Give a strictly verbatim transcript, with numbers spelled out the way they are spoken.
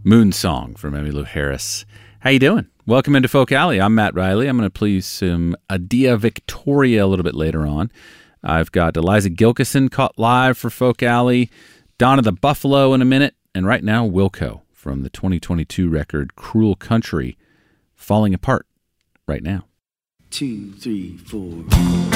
Moon Song from Emmylou Harris. How you doing? Welcome into Folk Alley. I'm Matt Riley. I'm going to play some Adia Victoria a little bit later on. I've got Eliza Gilkison caught live for Folk Alley, Donna the Buffalo in a minute, and right now Wilco from the twenty twenty-two record Cruel Country, Falling Apart right now. Two, three, four.